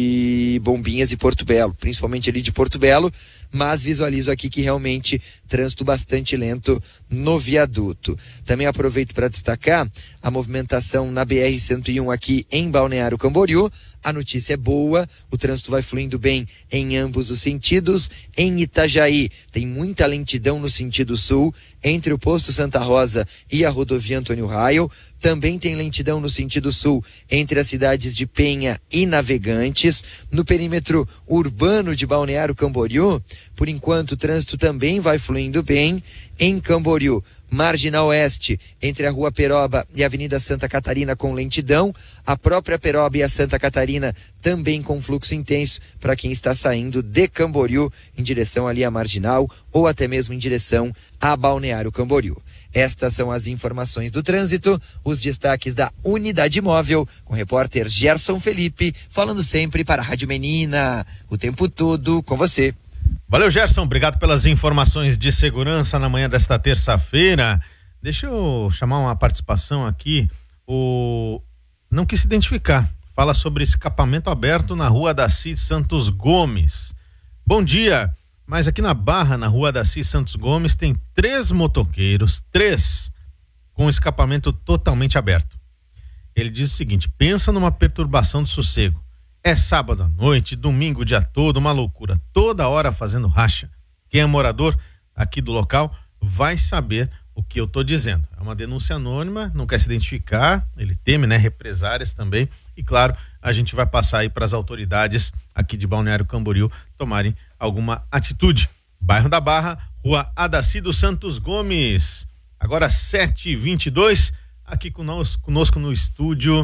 de Bombinhas e Porto Belo, principalmente ali de Porto Belo, mas visualizo aqui que realmente trânsito bastante lento no viaduto. Também aproveito para destacar a movimentação na BR-101 aqui em Balneário Camboriú. A notícia é boa, o trânsito vai fluindo bem em ambos os sentidos. Em Itajaí tem muita lentidão no sentido sul, entre o posto Santa Rosa e a rodovia Antônio Raio. Também tem lentidão no sentido sul entre as cidades de Penha e Navegantes. No perímetro urbano de Balneário Camboriú, por enquanto o trânsito também vai fluindo bem. Em Camboriú, Marginal Oeste, entre a Rua Peroba e a Avenida Santa Catarina com lentidão. A própria Peroba e a Santa Catarina também com fluxo intenso para quem está saindo de Camboriú em direção ali à Marginal ou até mesmo em direção a Balneário Camboriú. Estas são as informações do trânsito, os destaques da Unidade Móvel, com o repórter Gerson Felipe, falando sempre para a Rádio Menina, o tempo todo com você.
Valeu, Gerson, obrigado pelas informações de segurança na manhã desta terça-feira. Deixa eu chamar uma participação aqui, não quis se identificar, fala sobre escapamento aberto na Rua Daci Santos Gomes. Bom dia, mas aqui na Barra, na Rua Daci Santos Gomes, tem 3 motoqueiros, 3, com escapamento totalmente aberto. Ele diz o seguinte: pensa numa perturbação de sossego. É sábado à noite, domingo o dia todo, uma loucura, toda hora fazendo racha. Quem é morador aqui do local vai saber o que eu tô dizendo. É uma denúncia anônima, não quer se identificar, ele teme, né, represárias também. E claro, a gente vai passar aí para as autoridades aqui de Balneário Camboriú tomarem alguma atitude. Bairro da Barra, Rua Adaci dos Santos Gomes. Agora 7h22, aqui conosco no estúdio,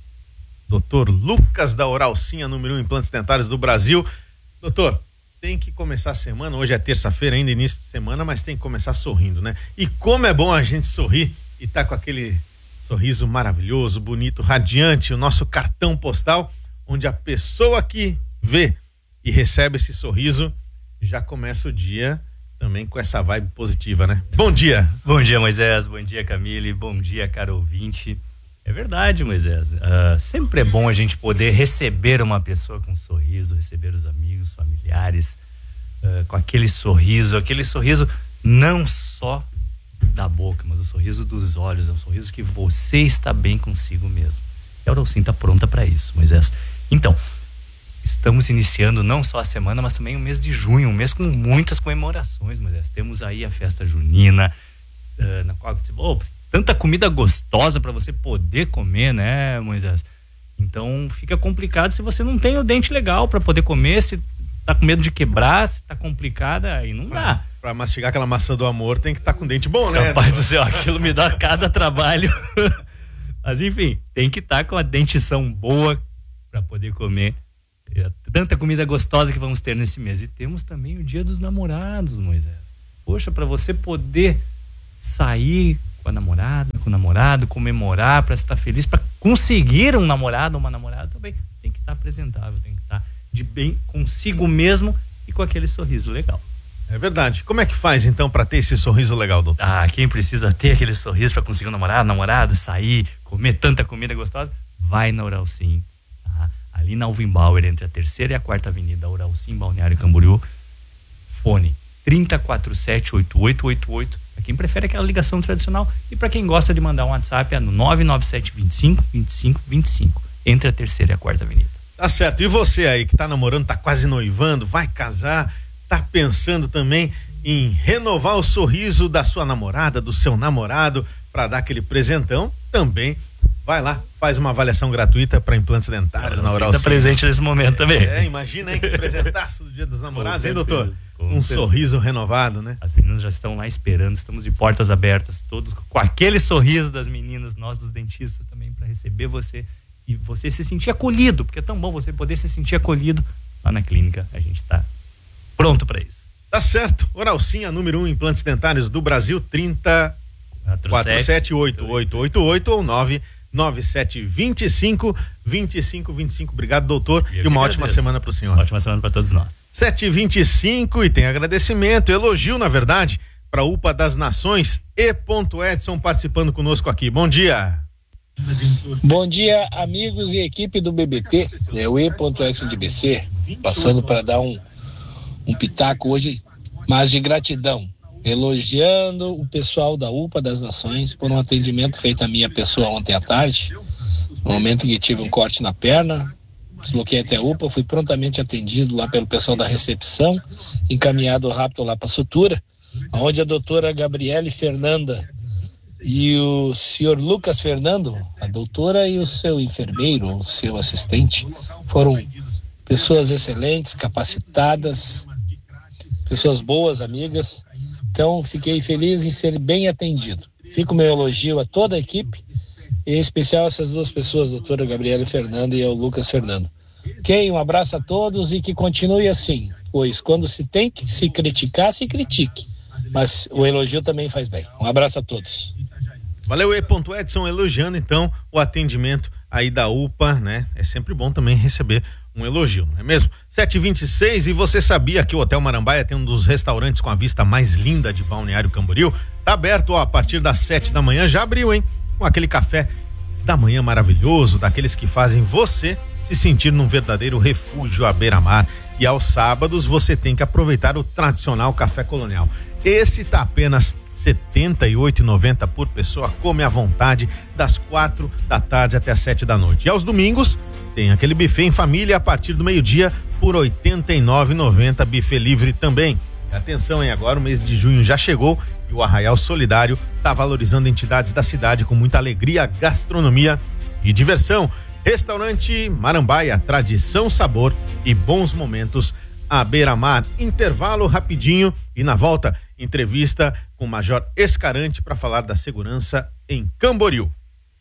Dr. Lucas da Oralcinha, número 1 implantes dentários do Brasil. Doutor, tem que começar a semana, hoje é terça-feira, ainda início de semana, mas tem que começar sorrindo, né? E como é bom a gente sorrir e tá com aquele sorriso maravilhoso, bonito, radiante, o nosso cartão postal, onde a pessoa que vê e recebe esse sorriso já começa o dia também com essa vibe positiva, né? Bom dia!
Bom dia, Moisés, bom dia, Camille, bom dia, caro ouvinte. É verdade, Moisés. Sempre é bom a gente poder receber uma pessoa com um sorriso, receber os amigos, familiares, com aquele sorriso não só da boca, mas o sorriso dos olhos, é um sorriso que você está bem consigo mesmo. E a Oralcinha está pronta para isso, Moisés. Então, estamos iniciando não só a semana, mas também o mês de junho, um mês com muitas comemorações, Moisés. Temos aí a festa junina, na qual tanta comida gostosa para você poder comer, né, Moisés? Então fica complicado se você não tem o dente legal para poder comer, se tá com medo de quebrar, se tá complicada, aí não dá.
Pra mastigar aquela maçã do amor tem que estar com dente bom, né?
Rapaz do céu, aquilo me dá cada trabalho. Mas enfim, tem que estar com a dentição boa para poder comer. Tanta comida gostosa que vamos ter nesse mês. E temos também o Dia dos Namorados, Moisés. Poxa, para você poder sair com a namorada, com o namorado, comemorar, para estar feliz, para conseguir um namorado ou uma namorada também, tem que estar apresentável, tem que estar de bem consigo mesmo e com aquele sorriso legal.
É verdade. Como é que faz então para ter esse sorriso legal, doutor?
Quem precisa ter aquele sorriso para conseguir um namorado, namorada, sair, comer tanta comida gostosa, vai na Oralcinha, tá? Ali na Alvin Bauer, entre a 3ª e a 4ª Avenida, Oralcinha, Balneário Camboriú. Fone 3047-8888. Para quem prefere aquela ligação tradicional. E para quem gosta de mandar um WhatsApp é no 997-25-25-25. Entre a terceira e a quarta avenida.
Tá certo. E você aí que tá namorando, tá quase noivando, vai casar, tá pensando também em renovar o sorriso da sua namorada, do seu namorado, para dar aquele presentão, também vai lá, faz uma avaliação gratuita para implantes dentários na Oral Sim.
Tá presente nesse momento também.
Imagina, hein, que presentaço do Dia dos Namorados, hein, doutor? Um sorriso renovado, né?
As meninas já estão lá esperando, estamos de portas abertas, todos com aquele sorriso das meninas, nós dos dentistas também, para receber você e você se sentir acolhido, porque é tão bom você poder se sentir acolhido lá na clínica. A gente tá pronto para isso.
Tá certo. Oral Sim, a número 1 implantes dentários do Brasil, 3047-8888 ou 99725-2525. Obrigado, doutor, e uma ótima semana pro senhor.
Ótima semana para todos nós.
7h25 e tem agradecimento, elogio, na verdade, para a UPA das Nações, E. Edson participando conosco aqui. Bom dia.
Bom dia, amigos e equipe do BBT, o E. Edson de BC, passando para dar um pitaco hoje, mas de gratidão, elogiando o pessoal da UPA das Nações por um atendimento feito à minha pessoa ontem à tarde, no momento em que tive um corte na perna, desloquei até a UPA, fui prontamente atendido lá pelo pessoal da recepção, encaminhado rápido lá para a sutura, onde a doutora Gabriele Fernanda e o senhor Lucas Fernando, a doutora e o seu enfermeiro, o seu assistente, foram pessoas excelentes, capacitadas, pessoas boas, amigas. Então, fiquei feliz em ser bem atendido. Fica o meu elogio a toda a equipe, e em especial essas duas pessoas, a doutora Gabriela Fernanda e o Lucas Fernando. Ok? Um abraço a todos e que continue assim, pois quando se tem que se criticar, se critique. Mas o elogio também faz bem. Um abraço a todos.
Valeu, E. Edson, elogiando então o atendimento aí da UPA, né? É sempre bom também receber um elogio, não é mesmo? 7h26, e você sabia que o Hotel Marambaia tem um dos restaurantes com a vista mais linda de Balneário Camboriú? Tá aberto, ó, a partir das 7 da manhã, já abriu, hein? Com aquele café da manhã maravilhoso, daqueles que fazem você se sentir num verdadeiro refúgio à beira-mar. E aos sábados você tem que aproveitar o tradicional café colonial. Esse tá apenas R$ 78,90 por pessoa, come à vontade das 4 da tarde até as 7 da noite. E aos domingos tem aquele buffet em família a partir do meio-dia por R$ 89,90, buffet livre também. E atenção, hein, agora o mês de junho já chegou e o Arraial Solidário está valorizando entidades da cidade com muita alegria, gastronomia e diversão. Restaurante Marambaia, tradição, sabor e bons momentos à beira-mar. Intervalo rapidinho e na volta, entrevista com o Major Escarante para falar da segurança em Camboriú.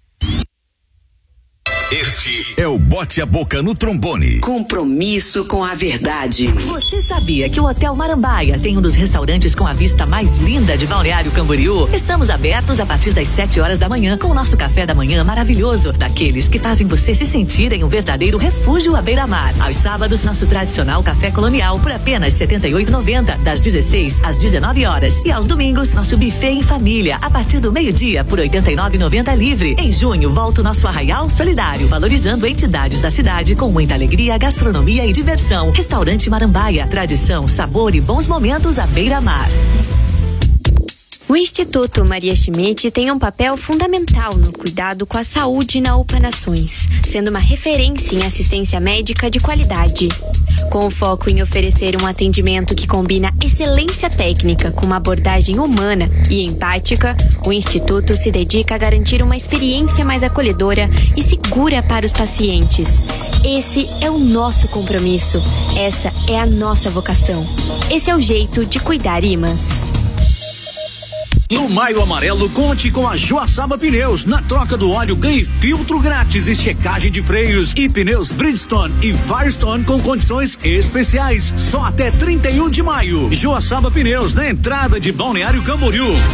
Este é o Bote a Boca no Trombone.
Compromisso com a verdade.
Você sabia que o Hotel Marambaia tem um dos restaurantes com a vista mais linda de Balneário Camboriú? Estamos abertos a partir das 7 horas da manhã com o nosso café da manhã maravilhoso, daqueles que fazem você se sentir em um verdadeiro refúgio à beira-mar. Aos sábados, nosso tradicional café colonial por apenas R$ 78,90, das 16 às 19 horas. E aos domingos, nosso buffet em família a partir do meio-dia por R$ 89,90 livre. Em junho, volta o nosso Arraial Solidário, valorizando entidades da cidade com muita alegria, gastronomia e diversão. Restaurante Marambaia, tradição, sabor e bons momentos à beira-mar.
O Instituto Maria Schmidt tem um papel fundamental no cuidado com a saúde na UPA Nações, sendo uma referência em assistência médica de qualidade. Com o foco em oferecer um atendimento que combina excelência técnica com uma abordagem humana e empática, o Instituto se dedica a garantir uma experiência mais acolhedora e segura para os pacientes. Esse é o nosso compromisso, essa é a nossa vocação. Esse é o jeito de cuidar IMAS.
No Maio Amarelo, conte com a Joaçaba Pneus. Na troca do óleo, ganhe filtro grátis e checagem de freios. E pneus Bridgestone e Firestone com condições especiais. Só até 31 de maio. Joaçaba Pneus, na entrada de Balneário Camboriú.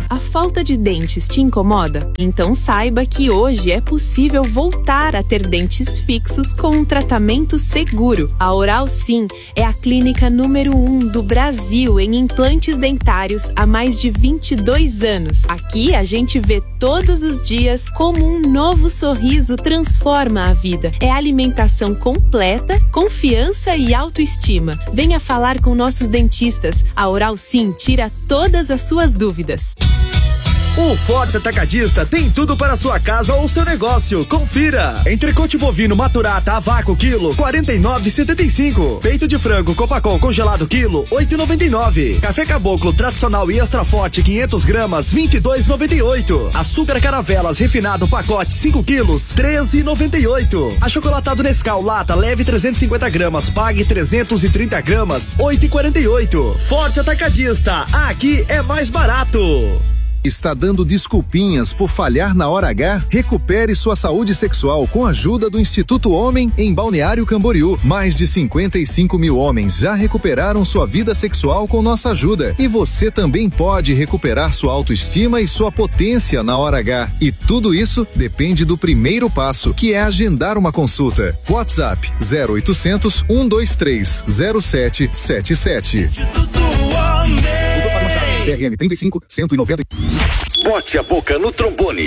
A falta de dentes te incomoda? Então saiba que hoje é possível voltar a ter dentes fixos com um tratamento seguro. A Oral Sim é a clínica número 1 do Brasil em implantes dentários há mais de 22 anos. Aqui a gente vê todos os dias como um novo sorriso transforma a vida. É alimentação completa, confiança e autoestima. Venha falar com nossos dentistas. A Oral Sim tira todas as suas dúvidas.
O Forte Atacadista tem tudo para sua casa ou seu negócio. Confira. Entrecote bovino maturata a vácuo quilo 49,75. Peito de frango Copacol congelado quilo 8,99. Café Caboclo tradicional e extra forte 500 gramas 22,98. Açúcar Caravelas refinado pacote 5 quilos 13,98. Achocolatado Nescau lata leve 350 gramas pague 330 gramas 8,48. Forte Atacadista, aqui é mais barato.
Está dando desculpinhas por falhar na hora H? Recupere sua saúde sexual com a ajuda do Instituto Homem em Balneário Camboriú. Mais de 55 mil homens já recuperaram sua vida sexual com nossa ajuda. E você também pode recuperar sua autoestima e sua potência na hora H. E tudo isso depende do primeiro passo, que é agendar uma consulta. WhatsApp 0800 123 0777.
CRM 35 190. Bote a boca no trombone.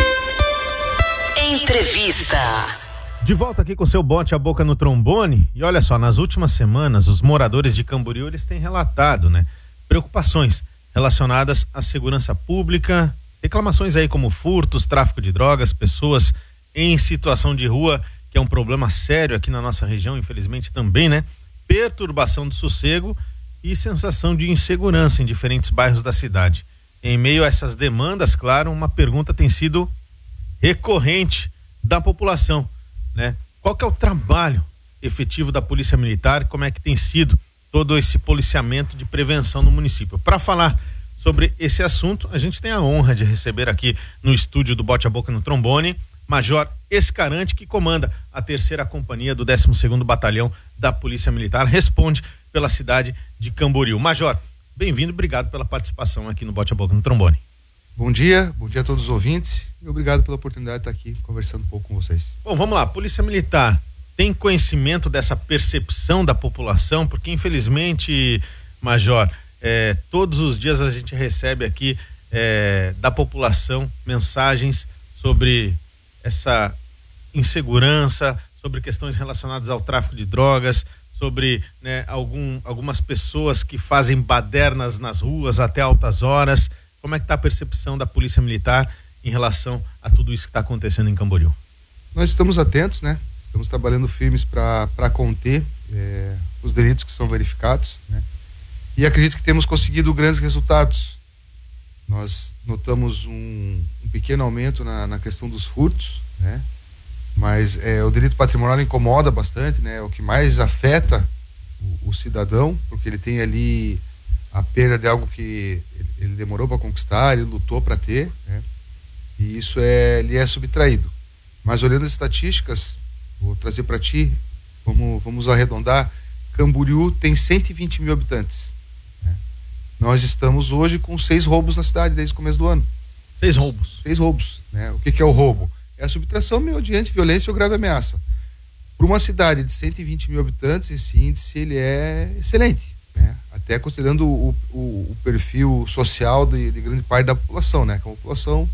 Entrevista.
De volta aqui com seu bote a boca no trombone. E olha só, nas últimas semanas, os moradores de Camboriú, eles têm relatado, preocupações relacionadas à segurança pública, reclamações aí como furtos, tráfico de drogas, pessoas em situação de rua, que é um problema sério aqui na nossa região, infelizmente também, perturbação do sossego e sensação de insegurança em diferentes bairros da cidade. Em meio a essas demandas, claro, uma pergunta tem sido recorrente da população, Qual que é o trabalho efetivo da Polícia Militar? Como é que tem sido todo esse policiamento de prevenção no município? Para falar sobre esse assunto, a gente tem a honra de receber aqui no estúdio do Bote a Boca no Trombone, Major Escarante, que comanda a 3ª Companhia do 12º Batalhão da Polícia Militar, responde pela cidade de Camboriú. Major, bem-vindo, obrigado pela participação aqui no Bote a Boca no Trombone.
Bom dia a todos os ouvintes e obrigado pela oportunidade de estar aqui conversando um pouco com vocês.
Bom, vamos lá, Polícia Militar tem conhecimento dessa percepção da população? Porque infelizmente, Major, todos os dias a gente recebe aqui da população mensagens sobre essa insegurança, sobre questões relacionadas ao tráfico de drogas, sobre algumas pessoas que fazem badernas nas ruas até altas horas. Como é que está a percepção da Polícia Militar em relação a tudo isso que está acontecendo em Camboriú?
Nós estamos atentos, Estamos trabalhando firmes para conter os delitos que são verificados, E acredito que temos conseguido grandes resultados. Nós notamos um pequeno aumento na questão dos furtos, Mas o delito patrimonial incomoda bastante, É o que mais afeta o cidadão, porque ele tem ali a perda de algo que ele demorou para conquistar, ele lutou para ter, E isso lhe é subtraído. Mas olhando as estatísticas, vou trazer para ti, vamos arredondar, Camboriú tem 120 mil habitantes. Nós estamos hoje com 6 roubos na cidade desde o começo do ano.
6 roubos?
6 roubos, O que é o roubo? É a subtração mediante violência ou grave ameaça. Para uma cidade de 120 mil habitantes, esse índice ele é excelente, até considerando o perfil social de grande parte da população, Que é uma população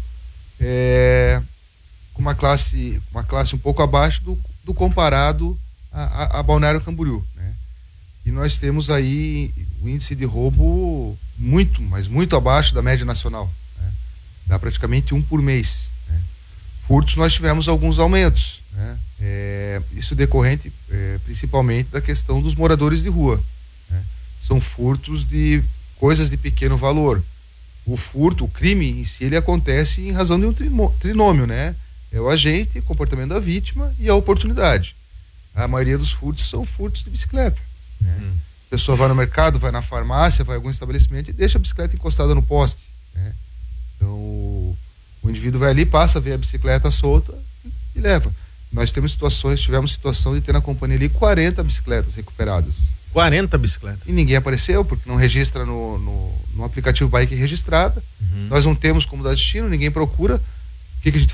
com uma classe um pouco abaixo do comparado a Balneário Camboriú, E nós temos aí o índice de roubo muito abaixo da média nacional, Dá praticamente 1 por mês, Furtos nós tivemos alguns aumentos, isso decorrente principalmente da questão dos moradores de rua, São furtos de coisas de pequeno valor. O crime em si, ele acontece em razão de um trinômio, É o agente, o comportamento da vítima e a oportunidade. A maioria dos furtos são furtos de bicicleta, A pessoa vai no mercado, vai na farmácia, vai a algum estabelecimento e deixa a bicicleta encostada no poste, Então o indivíduo vai ali, passa, vê a bicicleta solta e leva. Nós tivemos situação de ter na companhia ali 40 bicicletas recuperadas.
40 bicicletas?
E ninguém apareceu, porque não registra no aplicativo Bike Registrada. Nós não temos como dar destino, ninguém procura. O que a gente